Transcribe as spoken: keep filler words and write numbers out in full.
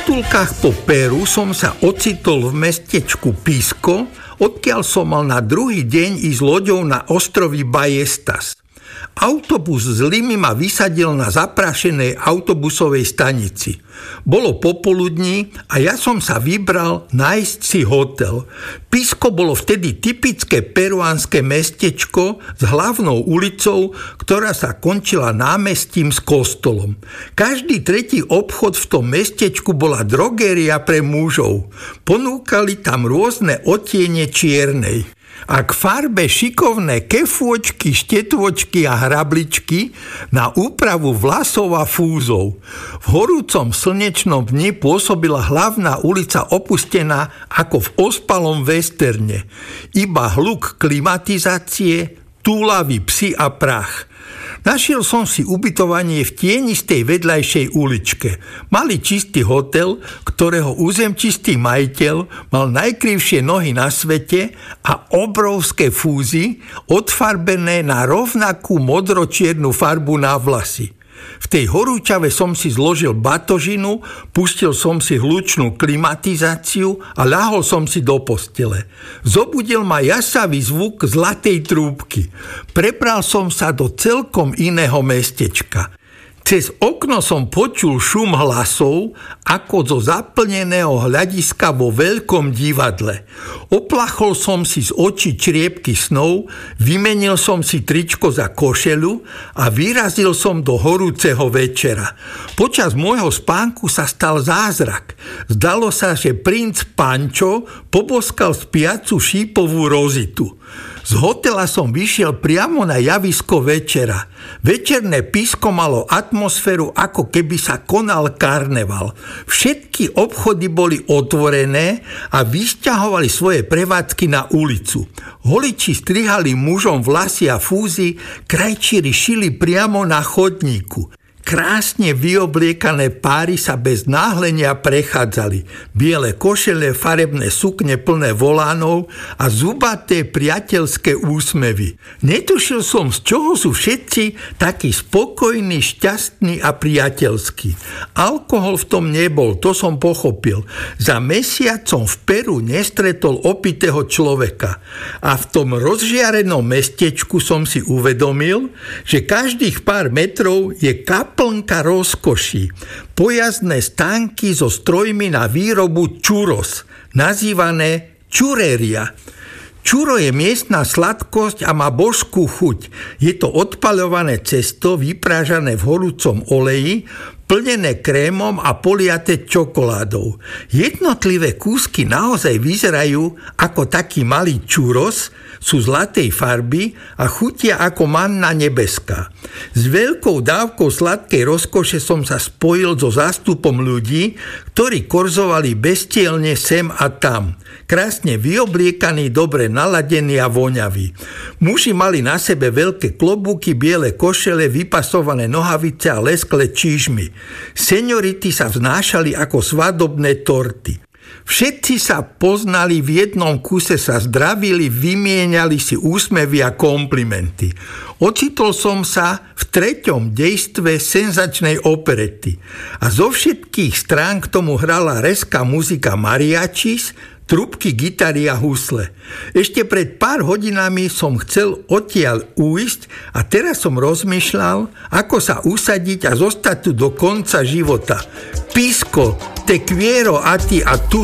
tulkách po Peru som sa ocitol v mestečku Pisco, odkiaľ som mal na druhý deň ísť loďou na ostrovy Ballestas. Autobus z Limy ma vysadil na zaprašenej autobusovej stanici. Bolo popoludní a ja som sa vybral nájsť si hotel. Pisco bolo vtedy typické peruánske mestečko s hlavnou ulicou, ktorá sa končila námestím s kostolom. Každý tretí obchod v tom mestečku bola drogéria pre mužov. Ponúkali tam rôzne odtiene čiernej. A k farbe šikovné kefôčky, štetôčky a hrabličky na úpravu vlasov a fúzov. V horúcom slnečnom dni pôsobila hlavná ulica opustená ako v ospalom westerne. Iba hluk klimatizácie, túlavy psi a prach. Našiel som si ubytovanie v tienistej vedľajšej uličke. Malý čistý hotel, ktorého územčistý majiteľ mal najkrivšie nohy na svete a obrovské fúzy odfarbené na rovnakú modročiernu farbu na vlasy. V tej horúčave som si zložil batožinu, pustil som si hlučnú klimatizáciu a ľahol som si do postele. Zobudil ma jasavý zvuk zlatej trúbky. Prebral som sa do celkom iného mestečka. Cez okno som počul šum hlasov, ako zo zaplneného hľadiska vo veľkom divadle. Oplachol som si z očí čriepky snov, vymenil som si tričko za košeľu a vyrazil som do horúceho večera. Počas môjho spánku sa stal zázrak. Zdalo sa, že princ Pančo poboskal spiacu šípovú rozitu. Z hotela som vyšiel priamo na javisko večera. Večerné Pisco malo atmosféru, ako keby sa konal karneval. Všetky obchody boli otvorené a vysťahovali svoje prevádzky na ulicu. Holiči strihali mužom vlasy a fúzy, krajčíri šili priamo na chodníku. Krásne vyobliekané páry sa bez náhlenia prechádzali. Biele košele, farebné sukne plné volánov a zubaté priateľské úsmevy. Netušil som, z čoho sú všetci takí spokojní, šťastní a priateľskí. Alkohol v tom nebol, to som pochopil. Za mesiac som v Peru nestretol opitého človeka. A v tom rozžiarenom mestečku som si uvedomil, že každých pár metrov je kap plnka rozkoší, pojazdné stánky so strojmi na výrobu churros, nazývané churreria. Churro je miestna sladkosť a má božskú chuť. Je to odpaľované cesto, vyprážané v horúcom oleji, plnené krémom a poliaté čokoládou. Jednotlivé kúsky naozaj vyzerajú ako taký malý churros, sú zlatej farby a chutia ako manna nebeská. S veľkou dávkou sladkej rozkoše som sa spojil so zástupom ľudí, ktorí korzovali bestielne sem a tam. Krásne vyobliekaní, dobre naladení a voňaví. Muži mali na sebe veľké klobúky, biele košele, vypasované nohavice a leskle čížmy. Seniority sa vznášali ako svadobné torty. Všetci sa poznali, v jednom kuse sa zdravili, vymieniali si úsmevy a komplimenty. Ocitol som sa v treťom dejstve senzačnej operety a zo všetkých strán k tomu hrala rezká muzika mariachis, trúbky, gitary a husle. Ešte pred pár hodinami som chcel odtiaľ újsť a teraz som rozmýšľal, ako sa usadiť a zostať tu do konca života. Pisco, te quiero a ti a tu